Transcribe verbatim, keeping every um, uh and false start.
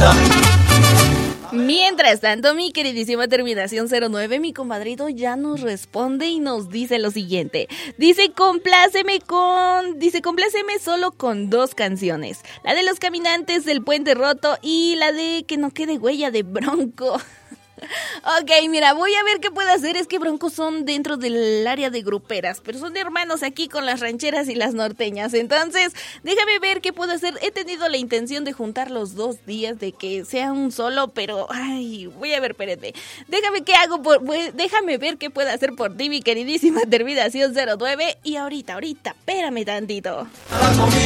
Mientras tanto, mi queridísima terminación cero nueve, mi comadrito ya nos responde y nos dice lo siguiente. Dice, compláceme con... Dice, compláceme solo con dos canciones. La de Los Caminantes del Puente Roto y la de Que no quede huella de Bronco. Ok, mira, voy a ver qué puedo hacer. Es que Broncos son dentro del área de gruperas, pero son hermanos aquí con las rancheras y las norteñas. Entonces, déjame ver qué puedo hacer. He tenido la intención de juntar los dos días, de que sea un solo, pero ay, voy a ver, espérate. Déjame qué hago por, déjame ver qué puedo hacer por ti, mi queridísima terminación cero nueve. Y ahorita, ahorita, espérame tantito.